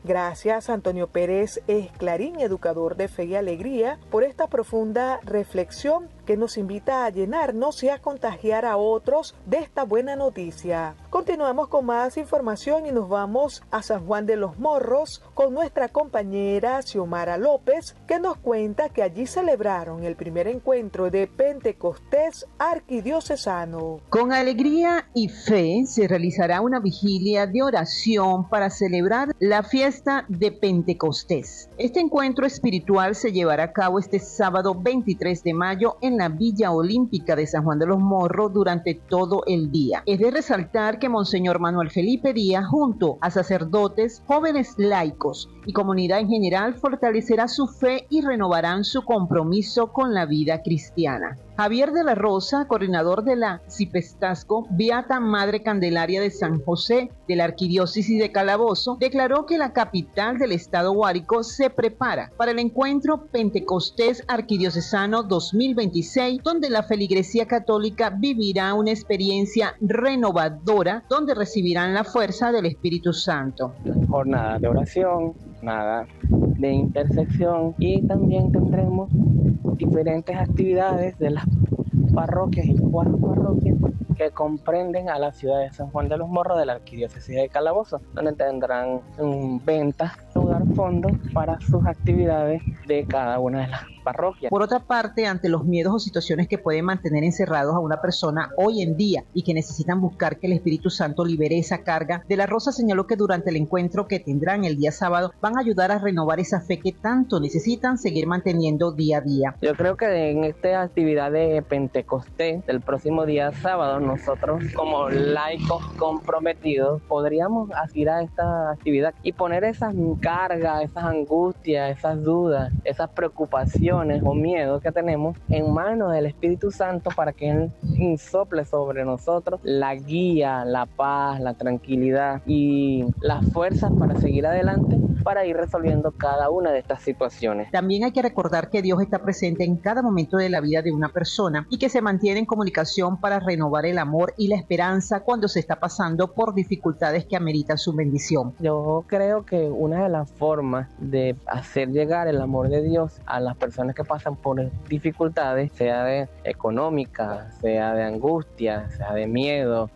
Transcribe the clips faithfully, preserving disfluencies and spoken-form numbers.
Gracias Antonio Pérez Esclarín, educador de Fe y Alegría, por esta profunda reflexión que nos invita a llenarnos y a contagiar a otros de esta buena noticia. Continuamos con más información y nos vamos a San Juan de los Morros con nuestra compañera Xiomara López, que nos cuenta que allí celebraron el primer encuentro de Pentecostés arquidiocesano. Con alegría y fe se realizará una vigilia de oración para celebrar la fiesta de Pentecostés. Este encuentro espiritual se llevará a cabo este sábado veintitrés de mayo en la Villa Olímpica de San Juan de los Morros durante todo el día. Es de resaltar que Monseñor Manuel Felipe Díaz, junto a sacerdotes, jóvenes laicos y comunidad en general, fortalecerá su fe y renovarán su compromiso con la vida cristiana. Javier de la Rosa, coordinador de la Cipestasco, Beata Madre Candelaria de San José de la Arquidiócesis de Calabozo, declaró que la capital del estado Guárico se prepara para el encuentro Pentecostés Arquidiocesano dos mil veintiséis, donde la feligresía católica vivirá una experiencia renovadora, donde recibirán la fuerza del Espíritu Santo. Jornada de oración, nada de intersección, y también tendremos diferentes actividades de las parroquias y cuatro parroquias que comprenden a la ciudad de San Juan de los Morros de la Arquidiócesis de Calabozo, donde tendrán um, ventas, recaudar fondos para sus actividades de cada una de las parroquias. Por otra parte, ante los miedos o situaciones que pueden mantener encerrados a una persona hoy en día y que necesitan buscar que el Espíritu Santo libere esa carga, De la Rosa señaló que durante el encuentro que tendrán el día sábado van a ayudar a renovar esa fe que tanto necesitan seguir manteniendo día a día. Yo creo que en esta actividad de Pentecostés del próximo día sábado, nosotros como laicos comprometidos podríamos asistir a esta actividad y poner esas cargas, esas angustias, esas dudas, esas preocupaciones o miedos que tenemos en manos del Espíritu Santo para que Él insople sobre nosotros la guía, la paz, la tranquilidad y las fuerzas para seguir adelante, para ir resolviendo cada una de estas situaciones. También hay que recordar que Dios está presente en cada momento de la vida de una persona y que se mantiene en comunicación para renovar el amor y la esperanza cuando se está pasando por dificultades que ameritan su bendición. Yo creo que una de las formas de hacer llegar el amor de Dios a las personas que pasan por dificultades, sea de económica, sea de angustia, sea de miedo,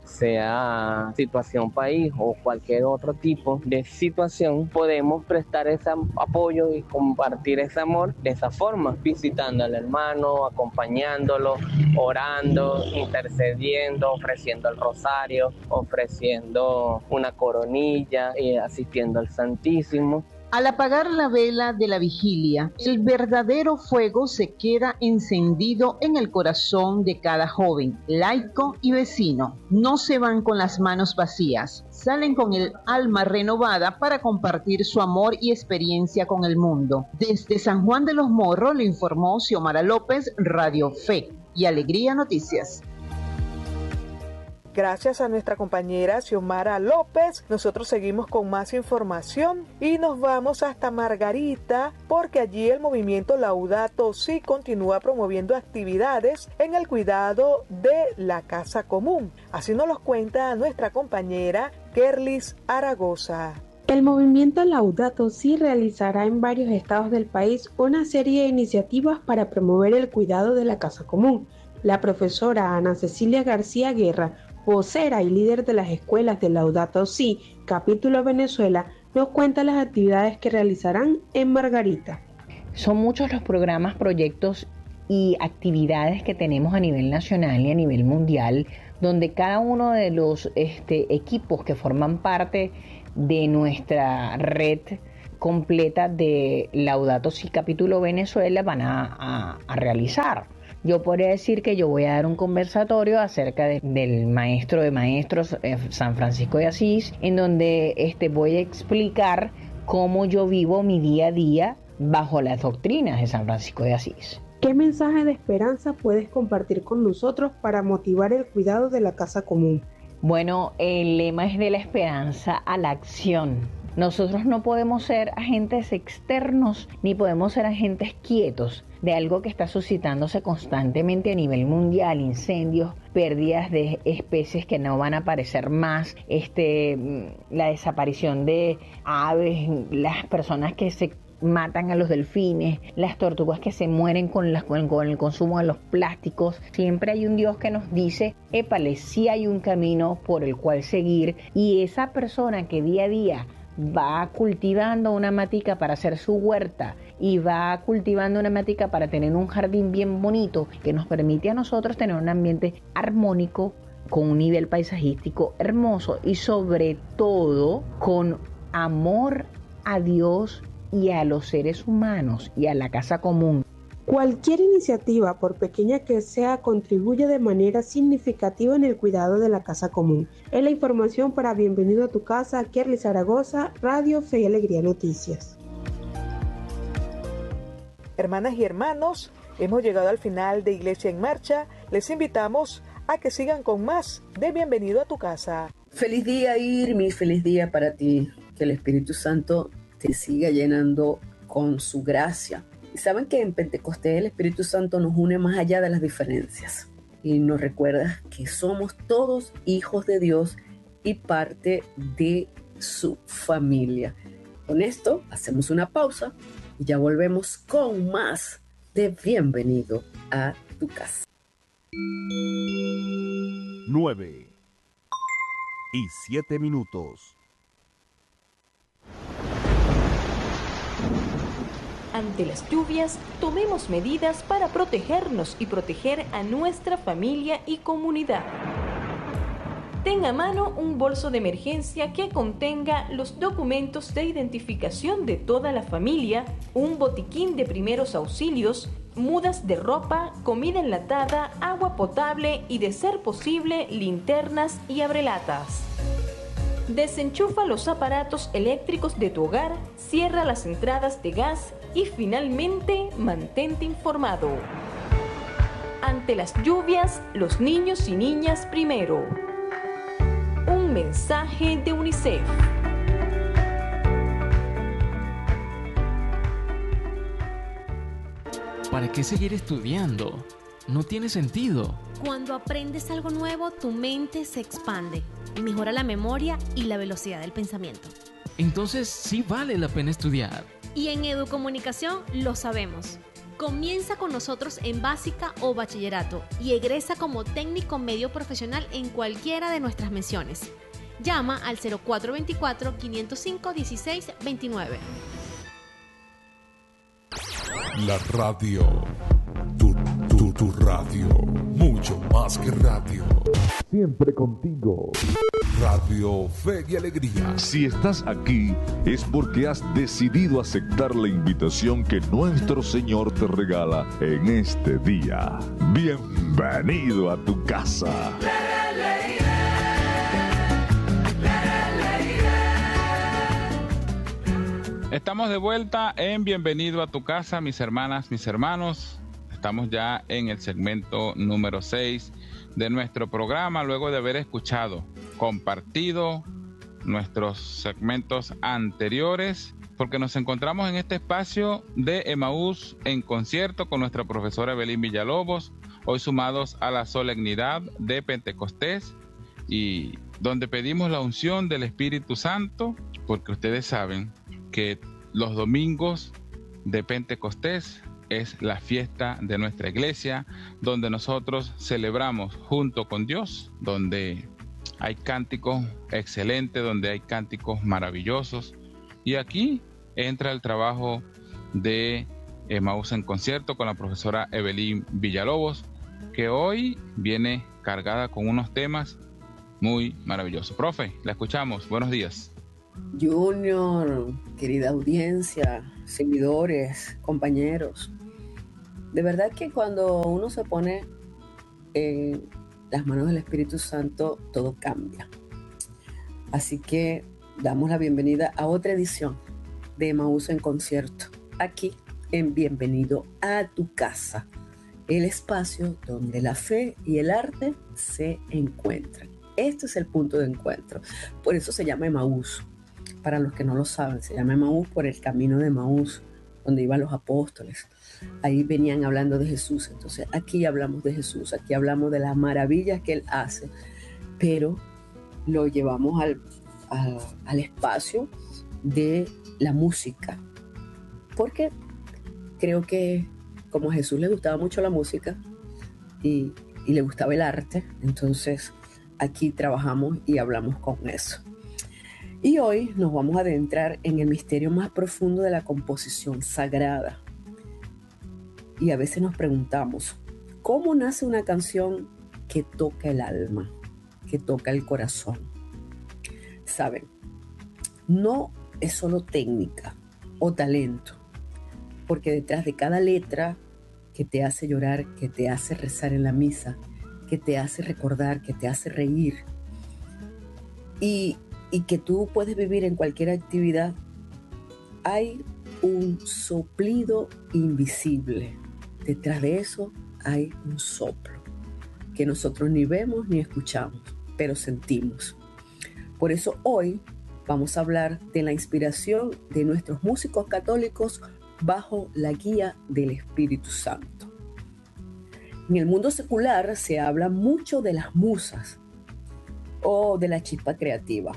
sea situación país o cualquier otro tipo de situación, podemos prestar ese apoyo y compartir ese amor de esa forma, visitando al hermano, acompañándolo, orando, intercediendo, ofreciendo el rosario, ofreciendo una coronilla, eh, asistiendo al Santísimo. Al apagar la vela de la vigilia, el verdadero fuego se queda encendido en el corazón de cada joven, laico y vecino. No se van con las manos vacías, salen con el alma renovada para compartir su amor y experiencia con el mundo. Desde San Juan de los Morros le informó Xiomara López, Radio Fe y Alegría Noticias. Gracias a nuestra compañera Xiomara López, nosotros seguimos con más información y nos vamos hasta Margarita, porque allí el movimiento Laudato Si continúa promoviendo actividades en el cuidado de la casa común. Así nos lo cuenta nuestra compañera Kerlis Aragosa. El movimiento Laudato Si realizará en varios estados del país una serie de iniciativas para promover el cuidado de la casa común. La profesora Ana Cecilia García Guerra, vocera y líder de las escuelas de Laudato Si, capítulo Venezuela, nos cuenta las actividades que realizarán en Margarita. Son muchos los programas, proyectos y actividades que tenemos a nivel nacional y a nivel mundial, donde cada uno de los este, equipos que forman parte de nuestra red completa de Laudato Si capítulo Venezuela van a, a, a realizar. Yo podría decir que yo voy a dar un conversatorio acerca de, del maestro de maestros eh, San Francisco de Asís, en donde este, voy a explicar cómo yo vivo mi día a día bajo las doctrinas de San Francisco de Asís. ¿Qué mensaje de esperanza puedes compartir con nosotros para motivar el cuidado de la casa común? Bueno, el lema es de la esperanza a la acción. Nosotros no podemos ser agentes externos ni podemos ser agentes quietos de algo que está suscitándose constantemente a nivel mundial, incendios, pérdidas de especies que no van a aparecer más, este, la desaparición de aves, las personas que se matan a los delfines, las tortugas que se mueren con, las, con, con el consumo de los plásticos. Siempre hay un Dios que nos dice, épale, sí hay un camino por el cual seguir, y esa persona que día a día va cultivando una matica para hacer su huerta y va cultivando una matica para tener un jardín bien bonito que nos permite a nosotros tener un ambiente armónico, con un nivel paisajístico hermoso y sobre todo con amor a Dios y a los seres humanos y a la casa común. Cualquier iniciativa, por pequeña que sea, contribuye de manera significativa en el cuidado de la casa común. Es la información para Bienvenido a tu Casa, Kerly Zaragoza, Radio Fe y Alegría Noticias. Hermanas y hermanos, hemos llegado al final de Iglesia en Marcha. Les invitamos a que sigan con más de Bienvenido a tu Casa. Feliz día, Irmi, feliz día para ti. Que el Espíritu Santo te siga llenando con su gracia. Y saben que en Pentecostés el Espíritu Santo nos une más allá de las diferencias y nos recuerda que somos todos hijos de Dios y parte de su familia. Con esto hacemos una pausa y ya volvemos con más de Bienvenido a tu Casa. Nueve y siete minutos. Ante las lluvias, tomemos medidas para protegernos y proteger a nuestra familia y comunidad. Tenga a mano un bolso de emergencia que contenga los documentos de identificación de toda la familia, un botiquín de primeros auxilios, mudas de ropa, comida enlatada, agua potable y, de ser posible, linternas y abrelatas. Desenchufa los aparatos eléctricos de tu hogar, cierra las entradas de gas y finalmente mantente informado. Ante las lluvias, los niños y niñas primero. Un mensaje de UNICEF. ¿Para qué seguir estudiando? No tiene sentido. Cuando aprendes algo nuevo, tu mente se expande y mejora la memoria y la velocidad del pensamiento. Entonces sí vale la pena estudiar. Y en Educomunicación lo sabemos. Comienza con nosotros en básica o bachillerato y egresa como técnico medio profesional en cualquiera de nuestras menciones. Llama al cero cuatro dos cuatro, cinco cero cinco, uno seis dos nueve. La radio, tu, tu, tu radio, mucho más que radio. Siempre contigo. Radio Fe y Alegría. Si estás aquí es porque has decidido aceptar la invitación que nuestro Señor te regala en este día. Bienvenido a tu casa. Estamos de vuelta en Bienvenido a tu Casa, mis hermanas, mis hermanos. Estamos ya en el segmento número seis de nuestro programa, luego de haber escuchado, compartido nuestros segmentos anteriores, porque nos encontramos en este espacio de Emaús en concierto con nuestra profesora Evelyn Villalobos, hoy sumados a la solemnidad de Pentecostés, y donde pedimos la unción del Espíritu Santo, porque ustedes saben que los domingos de Pentecostés es la fiesta de nuestra iglesia, donde nosotros celebramos junto con Dios, donde hay cánticos excelentes, donde hay cánticos maravillosos. Y aquí entra el trabajo de Emaús en concierto con la profesora Evelyn Villalobos, que hoy viene cargada con unos temas muy maravillosos. Profe, la escuchamos. Buenos días. Junior, querida audiencia, seguidores, compañeros. De verdad que cuando uno se pone en las manos del Espíritu Santo, todo cambia. Así que damos la bienvenida a otra edición de Emaús en concierto, aquí en Bienvenido a tu Casa, el espacio donde la fe y el arte se encuentran. Este es el punto de encuentro, por eso se llama Emaús. para los que no lo saben, se llama Emaús por el camino de Emaús, donde iban los apóstoles. Ahí venían hablando de Jesús. Entonces aquí hablamos de Jesús, aquí hablamos de las maravillas que Él hace, pero lo llevamos al, al, al espacio de la música, porque creo que como a Jesús le gustaba mucho la música y, y le gustaba el arte, entonces aquí trabajamos y hablamos con eso. Y hoy nos vamos a adentrar en el misterio más profundo de la composición sagrada. Y a veces nos preguntamos, ¿cómo nace una canción que toca el alma, que toca el corazón? Saben, no es solo técnica o talento, porque detrás de cada letra que te hace llorar, que te hace rezar en la misa, que te hace recordar, que te hace reír, y, y que tú puedes vivir en cualquier actividad, hay un soplido invisible. Detrás de eso hay un soplo que nosotros ni vemos ni escuchamos, pero sentimos. Por eso hoy vamos a hablar de la inspiración de nuestros músicos católicos bajo la guía del Espíritu Santo. En el mundo secular se habla mucho de las musas o de la chispa creativa,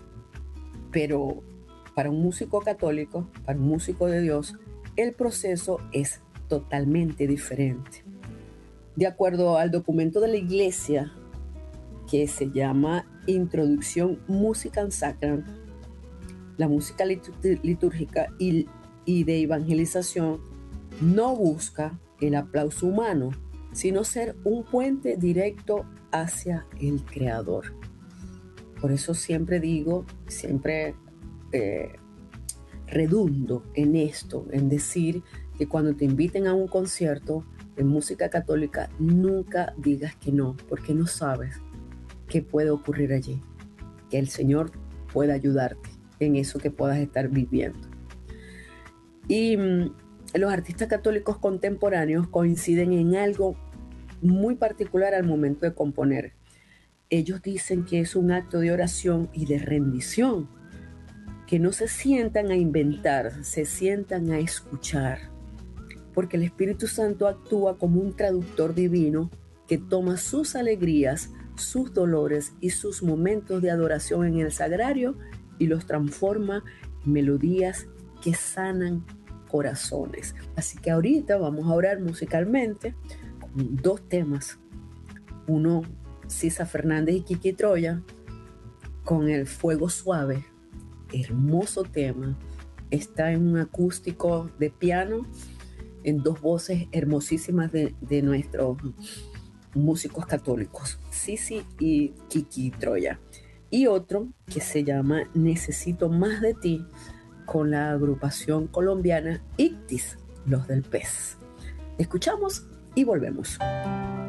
pero para un músico católico, para un músico de Dios, el proceso es totalmente diferente. De acuerdo al documento de la Iglesia que se llama Introducción Musicam Sacram, la música litúrgica y, y de evangelización no busca el aplauso humano, sino ser un puente directo hacia el Creador. Por eso siempre digo, siempre eh, redundo en esto, en decir que cuando te inviten a un concierto de música católica, nunca digas que no, porque no sabes qué puede ocurrir allí, que el Señor pueda ayudarte en eso que puedas estar viviendo. Y mmm, los artistas católicos contemporáneos coinciden en algo muy particular al momento de componer. Ellos dicen que es un acto de oración y de rendición, que no se sientan a inventar, se sientan a escuchar, porque el Espíritu Santo actúa como un traductor divino que toma sus alegrías, sus dolores y sus momentos de adoración en el sagrario y los transforma en melodías que sanan corazones. Así que ahorita vamos a orar musicalmente con dos temas. Uno, Sisa Fernández y Kiki Troya, con el Fuego Suave, hermoso tema. Está en un acústico de piano, en dos voces hermosísimas de, de nuestros músicos católicos, Sisi y Kiki Troya. Y otro que se llama Necesito Más de Ti, con la agrupación colombiana Ictis, Los del Pez. Escuchamos y volvemos.